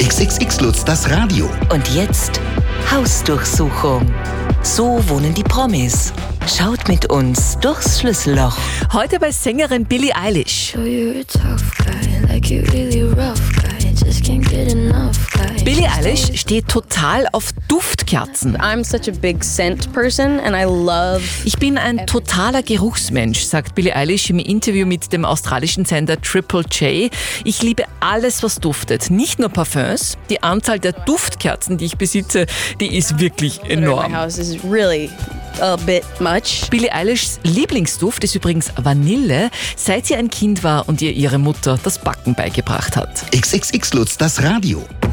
XXX Lutz, das Radio. Und jetzt Hausdurchsuchung. So wohnen die Promis. Schaut mit uns durchs Schlüsselloch. Heute bei Sängerin Billie Eilish. So you're a tough guy, like you really rough guy, just can't get enough guy. Billie Eilish steht total auf Duftkerzen. I'm such a big scent person and I love... Ich bin ein totaler Geruchsmensch, sagt Billie Eilish im Interview mit dem australischen Sender Triple J. Ich liebe alles, was duftet. Nicht nur Parfums. Die Anzahl der Duftkerzen, die ich besitze, die ist wirklich My enorm. house is really a bit much. Billie Eilishs Lieblingsduft ist übrigens Vanille, seit sie ein Kind war und ihr ihre Mutter das Backen beigebracht hat. XXX Lutz, das Radio.